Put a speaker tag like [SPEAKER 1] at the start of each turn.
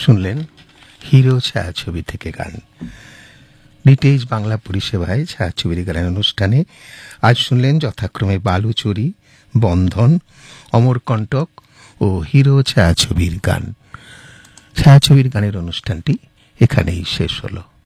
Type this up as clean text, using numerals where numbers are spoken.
[SPEAKER 1] শুনলেন হিরো ছায়াছবি থেকে গান। ডিটেইজ বাংলা পরিষেবায় ছায়াছবির গানের অনুষ্ঠানে আজ শুনলেন যথাক্রমে বালুচুরি, বন্ধন, অমরকণ্টক ও হিরো ছায়াছবির গান। ছায়াছবির গানের অনুষ্ঠানটি এখানেই শেষ হলো।